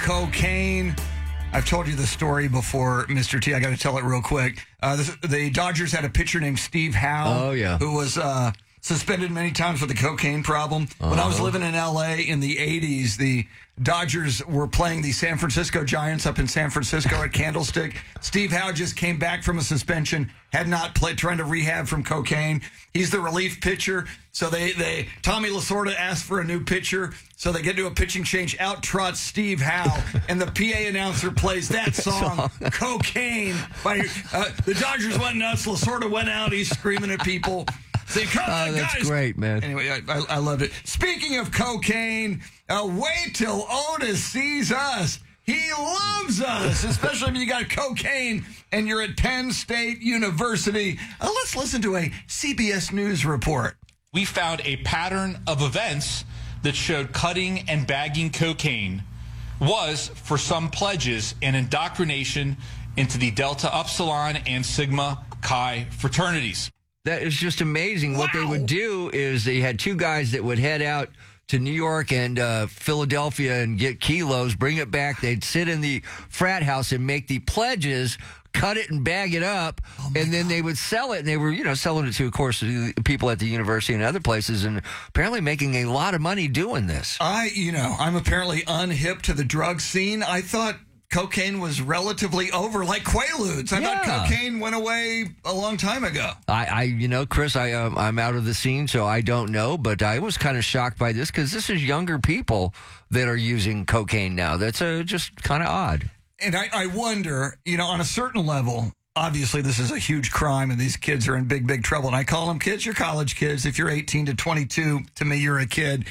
cocaine. I've told you the story before, Mr. T. I got to tell it real quick. The Dodgers had a pitcher named Steve Howe. Oh, yeah. Who was suspended many times with a cocaine problem. When I was living in L.A. in the 80s, the Dodgers were playing the San Francisco Giants up in San Francisco at Candlestick. Steve Howe just came back from a suspension, had not played, trying to rehab from cocaine. He's the relief pitcher. So Tommy Lasorda asked for a new pitcher. So they get to a pitching change. Out trots Steve Howe, and the PA announcer plays that song, Cocaine. The Dodgers went nuts. Lasorda went out. He's screaming at people. Saying, come on, that's guys. Great, man. Anyway, I loved it. Speaking of cocaine, wait till Otis sees us. He loves us, especially when you got cocaine and you're at Penn State University. Let's listen to a CBS News report. We found a pattern of events that showed cutting and bagging cocaine was, for some pledges, an indoctrination into the Delta Upsilon and Sigma Chi fraternities. That is just amazing. Wow. What they would do is they had two guys that would head out to New York and Philadelphia and get kilos, bring it back. They'd sit in the frat house and make the pledges, cut it and bag it up, and then they would sell it. And they were, selling it to, of course, people at the university and other places, and apparently making a lot of money doing this. I'm apparently unhip to the drug scene. I thought cocaine was relatively over, like Quaaludes. I thought cocaine went away a long time ago. Chris, I'm out of the scene, so I don't know, but I was kind of shocked by this because this is younger people that are using cocaine now. That's just kind of odd. And I wonder, on a certain level, obviously this is a huge crime and these kids are in big, big trouble. And I call them kids. You're college kids. If you're 18 to 22, to me, you're a kid.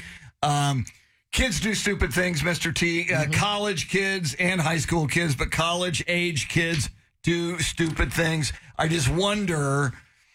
Kids do stupid things, Mr. T. College kids and high school kids, but college-age kids do stupid things. I just wonder,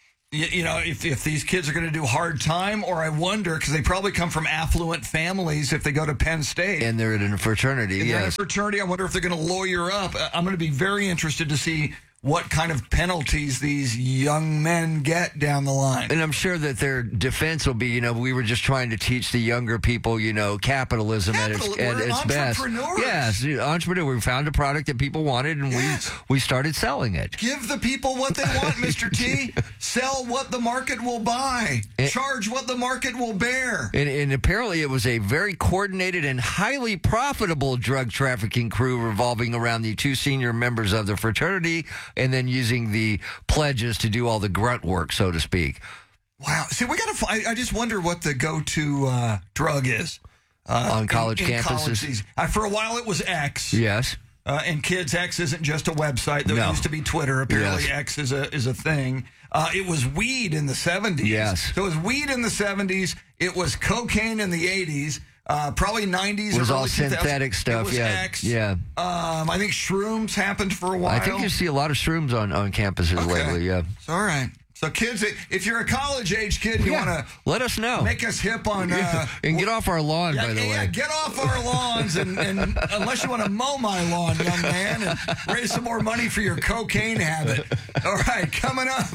if these kids are going to do hard time, or I wonder, because they probably come from affluent families if they go to Penn State. And they're in a fraternity, They're in a fraternity. I wonder if they're going to lawyer up. I'm going to be very interested to see what kind of penalties these young men get down the line. And I'm sure that their defense will be, we were just trying to teach the younger people, capitalism at its best. Yes, entrepreneur. We found a product that people wanted, and we started selling it. Give the people what they want, Mr. T. Sell what the market will buy. Charge what the market will bear. And apparently it was a very coordinated and highly profitable drug trafficking crew revolving around the two senior members of the fraternity, and then using the pledges to do all the grunt work, so to speak. Wow. See, we got to. I just wonder what the go-to drug is on college campuses. For a while, it was X. Yes. And kids, X isn't just a website. There used to be Twitter. Apparently, X is a thing. It was weed in the 70s. Yes. So it was weed in the 70s. It was cocaine in the 80s. Probably 90s. It was all synthetic stuff. It was X. Yeah. I think shrooms happened for a while. I think you see a lot of shrooms on campuses lately. Yeah. It's all right. So kids, if you're a college-age kid, you want to let us know. Make us hip on and get off our lawn. By the way, yeah, get off our lawns, and unless you want to mow my lawn, young man, and raise some more money for your cocaine habit. All right, coming up,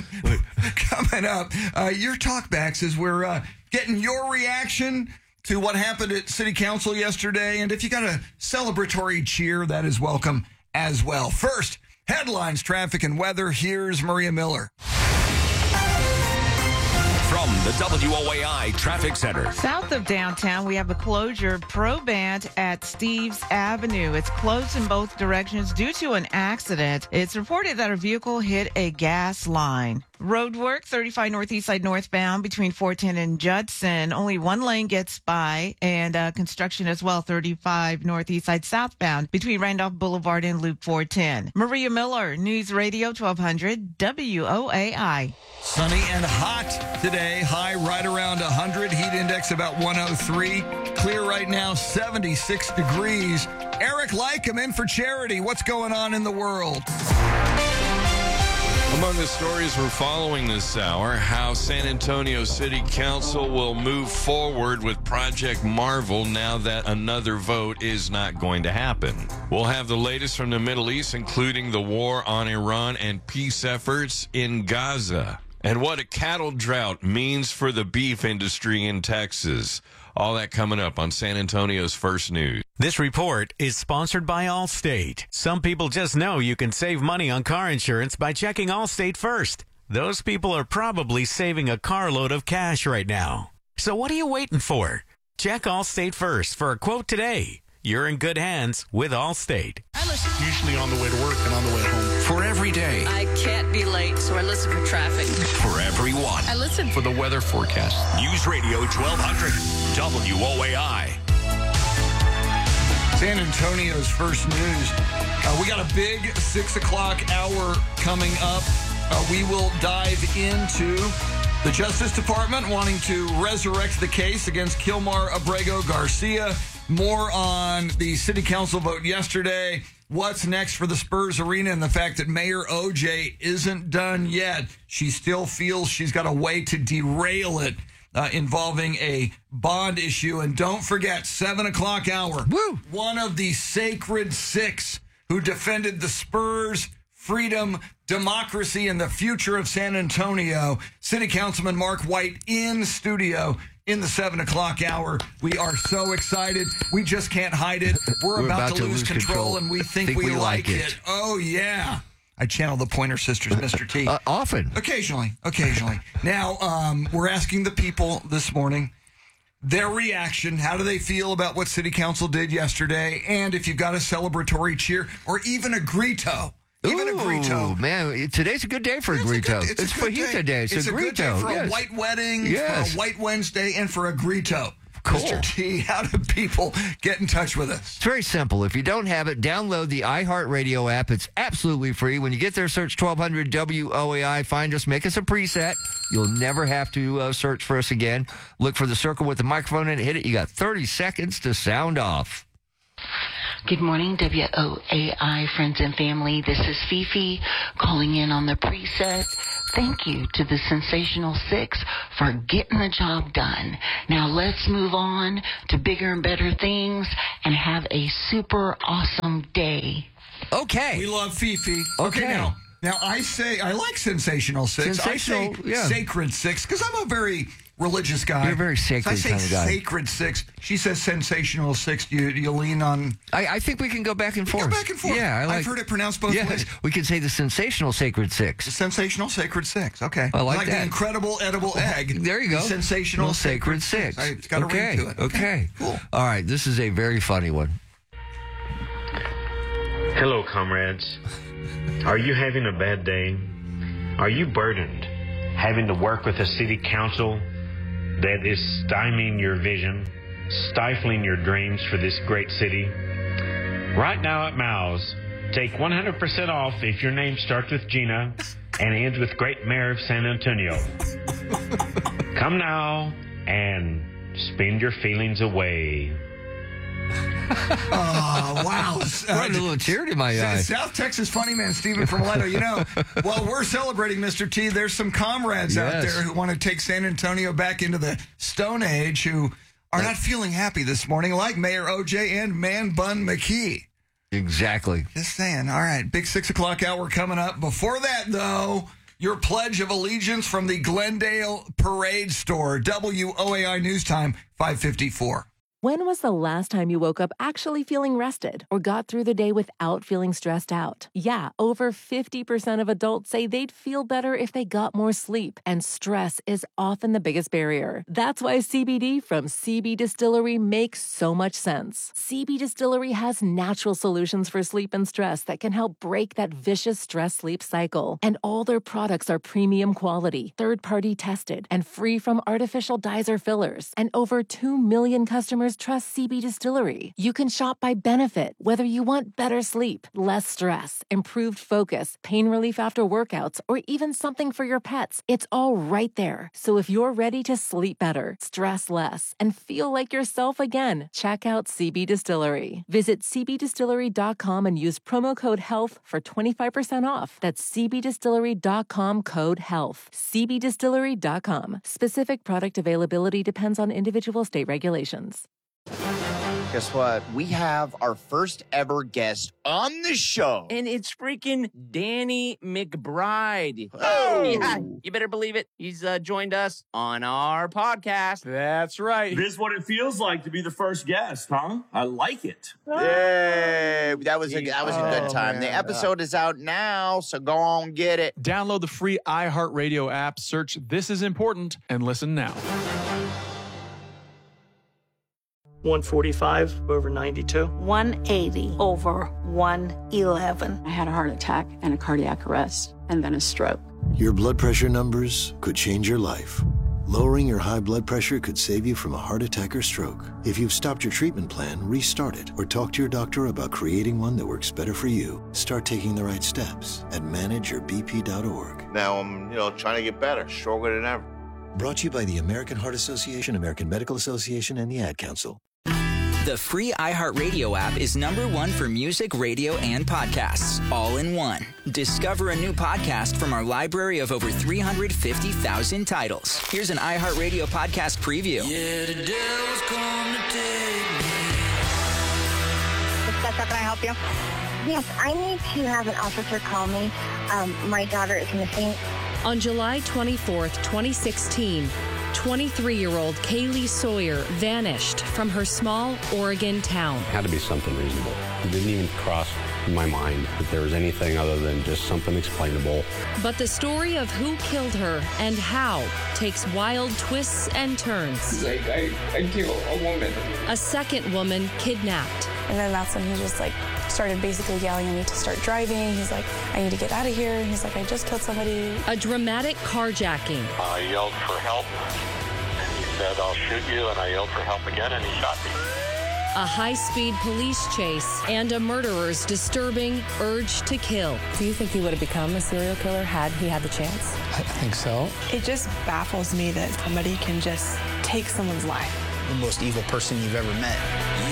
your talkbacks is we're getting your reaction to what happened at City Council yesterday, and if you got a celebratory cheer, that is welcome as well. First, headlines, traffic, and weather. Here's Maria Miller. From the WOAI Traffic Center. South of downtown, we have a closure Probant at Steves Avenue. It's closed in both directions due to an accident. It's reported that a vehicle hit a gas line. Road work, 35 Northeast Side northbound between 410 and Judson. Only one lane gets by, and construction as well, 35 Northeast Side southbound between Randolph Boulevard and Loop 410. Maria Miller, News Radio 1200 WOAI. Sunny and hot today. High right around 100. Heat index about 103. Clear right now, 76 degrees. Eric Lycum in for Charity. What's going on in the world? Among the stories we're following this hour, how San Antonio City Council will move forward with Project Marvel now that another vote is not going to happen. We'll have the latest from the Middle East, including the war on Iran and peace efforts in Gaza, and what a cattle drought means for the beef industry in Texas. All that coming up on San Antonio's First News. This report is sponsored by Allstate. Some people just know you can save money on car insurance by checking Allstate first. Those people are probably saving a carload of cash right now. So what are you waiting for? Check Allstate first for a quote today. You're in good hands with Allstate. I listen usually on the way to work and on the way home. For every day. I can't be late, so I listen for traffic. For everyone. I listen for the weather forecast. News Radio 1200 WOAI. San Antonio's First News. We got a big 6 o'clock hour coming up. We will dive into the Justice Department wanting to resurrect the case against Kilmar Abrego Garcia. More on the city council vote yesterday. What's next for the Spurs Arena and the fact that Mayor OJ isn't done yet. She still feels she's got a way to derail it involving a bond issue. And don't forget, 7 o'clock hour. Woo! One of the Sacred Six who defended the Spurs, freedom, democracy, and the future of San Antonio. City Councilman Mark White in studio in the 7 o'clock hour. We are so excited. We just can't hide it. We're about to lose control, and we think we like it. Oh, yeah. I channel the Pointer Sisters, Mr. T. Often. Occasionally. Now, we're asking the people this morning their reaction. How do they feel about what City Council did yesterday? And if you've got a celebratory cheer or even a grito. Even a grito. Man, today's a good day for a grito. It's Fajita Day. It's a good day for a white wedding, for a white Wednesday, and for a grito. Cool. Mr. T, how do people get in touch with us? It's very simple. If you don't have it, download the iHeartRadio app. It's absolutely free. When you get there, search 1200 WOAI. Find us. Make us a preset. You'll never have to search for us again. Look for the circle with the microphone in it. Hit it. You got 30 seconds to sound off. Good morning, WOAI friends and family. This is Fifi calling in on the preset. Thank you to the Sensational Six for getting the job done. Now let's move on to bigger and better things and have a super awesome day. Okay. We love Fifi. Okay. Now I say I like Sensational Six. I say Sacred Six because I'm a very religious guy. You're a very sacred so kind of guy. Sacred Six. She says Sensational Six. Do you lean on? I think we can go back and forth. Go back and forth. Yeah, I've heard it pronounced both ways. We could say the Sensational Sacred Six. The Sensational Sacred Six. Okay. I like that. The incredible edible egg. There you go. The Sensational Sacred Six. It's got a ring to it. Okay. Cool. All right. This is a very funny one. Hello, comrades. Are you having a bad day? Are you burdened, having to work with a city council that is stymieing your vision, stifling your dreams for this great city? Right now at Mal's, take 100% off if your name starts with Gina and ends with Great Mayor of San Antonio. Come now and spend your feelings away. Oh, wow. Brought a little tear to my eye. South Texas funny man Stephen from Mileto. You know, while we're celebrating Mr. T, there's some comrades out there who want to take San Antonio back into the Stone Age who are not feeling happy this morning, like Mayor OJ and Man Bun McKee. Exactly. Just saying. All right, big 6 o'clock hour coming up. Before that, though, your Pledge of Allegiance from the Glendale Parade Store. WOAI News Time, 5:54. When was the last time you woke up actually feeling rested or got through the day without feeling stressed out? Yeah, over 50% of adults say they'd feel better if they got more sleep, and stress is often the biggest barrier. That's why CBD from CB Distillery makes so much sense. CB Distillery has natural solutions for sleep and stress that can help break that vicious stress-sleep cycle. And all their products are premium quality, third-party tested, and free from artificial dyes or fillers. And over 2 million customers trust CB Distillery. You can shop by benefit, whether you want better sleep, less stress, improved focus, pain relief after workouts, or even something for your pets. It's all right there. So if you're ready to sleep better, stress less, and feel like yourself again, check out CB Distillery. Visit cbdistillery.com and use promo code HEALTH for 25% off. That's cbdistillery.com code HEALTH. cbdistillery.com. Specific product availability depends on individual state regulations. Guess what? We have our first ever guest on the show. And it's freaking Danny McBride. Oh! Yeah, you better believe it. He's joined us on our podcast. That's right. This is what it feels like to be the first guest, huh? I like it. Yay! That was a good time. The episode is out now, so go on get it. Download the free iHeartRadio app, search This Is Important, and listen now. 145 over 92. 180 over 111. I had a heart attack and a cardiac arrest and then a stroke. Your blood pressure numbers could change your life. Lowering your high blood pressure could save you from a heart attack or stroke. If you've stopped your treatment plan, restart it or talk to your doctor about creating one that works better for you. Start taking the right steps at manageyourbp.org. Now I'm, trying to get better, stronger than ever. Brought to you by the American Heart Association, American Medical Association, and the Ad Council. The free iHeartRadio app is #1 for music, radio, and podcasts, all in one. Discover a new podcast from our library of over 350,000 titles. Here's an iHeartRadio podcast preview. Yeah, the devil's come to take me. How can I help you? Yes, I need to have an officer call me. My daughter is missing. On July 24th, 2016, 23-year-old Kaylee Sawyer vanished from her small Oregon town. It had to be something reasonable. It didn't even cross my mind that there was anything other than just something explainable. But the story of who killed her and how takes wild twists and turns. Like, I killed a woman. A second woman kidnapped. And then that's when he just started basically yelling at me to start driving. He's like, I need to get out of here. He's like, I just killed somebody. A dramatic carjacking. I yelled for help, and he said, I'll shoot you, and I yelled for help again, and he shot me. A high-speed police chase and a murderer's disturbing urge to kill. Do you think he would have become a serial killer had he had the chance? I think so. It just baffles me that somebody can just take someone's life. The most evil person you've ever met.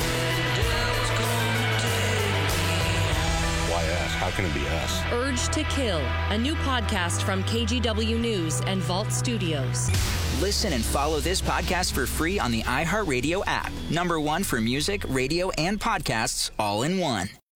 Why us? How can it be us? Urge to Kill, a new podcast from KGW News and Vault Studios. Listen and follow this podcast for free on the iHeartRadio app. #1 for music, radio, and podcasts, all in one.